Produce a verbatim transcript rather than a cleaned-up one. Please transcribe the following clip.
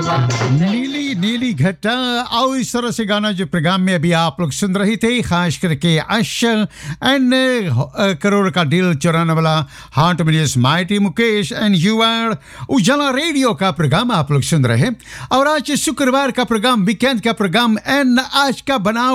नीली नीली घटा आओ इस तरह से गाना जो प्रोग्राम में अभी आप लोग सुन रहे थे, खास करके आशा एंड करोड़ का दिल चुराने वाला heart Milius mighty Mukesh and you आर उजाला रेडियो का प्रोग्राम आप लोग सुन रहे हैं। और आज शुक्रवार का प्रोग्राम, वीकेंड का प्रोग्राम एंड आज का बनाओ